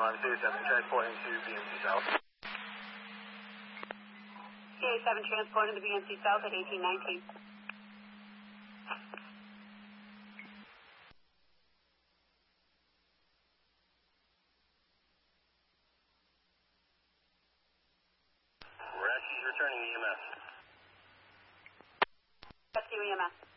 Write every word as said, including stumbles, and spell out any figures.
on C A seven transporting to B M C South. C A seven transporting to B M C South at eighteen nineteen. Rescue's returning E M S. Rescue E M S.